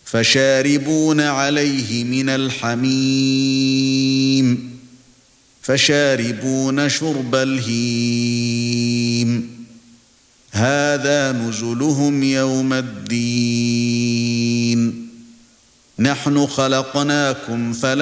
فشاربون عليه من الحميم فشاربون شرب الهيم هذا نزلهم يوم الدين نحن خلقناكم فلا